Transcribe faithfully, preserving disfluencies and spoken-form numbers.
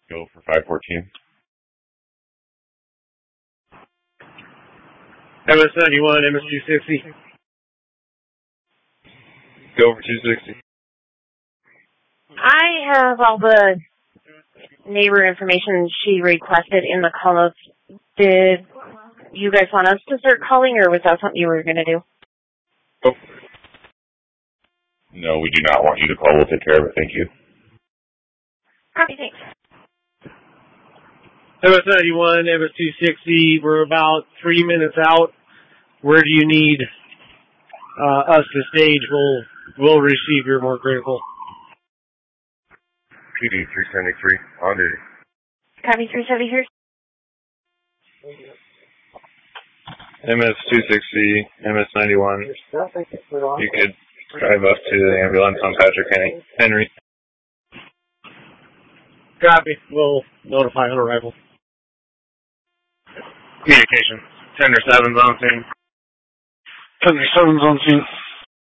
Go for five fourteen. M S ninety-one, M S two sixty. Go for two sixty. I have all the neighbor information she requested in the call-up. Did you guys want us to start calling, or was that something you were going to do? Oh. No, we do not want you to call. We'll take care of it. Thank you. Copy, thanks. M S ninety-one, M S two sixty, we're about three minutes out. Where do you need uh, us to stage? We'll, we'll receive your more critical. P D three seventy-three, on duty. Copy, three seventy-three. M S two sixty, M S ninety-one. You could drive up to the ambulance on Patrick Henry. Copy. We'll notify on arrival. Communication. Tender seven's on scene. Tender seven's on scene.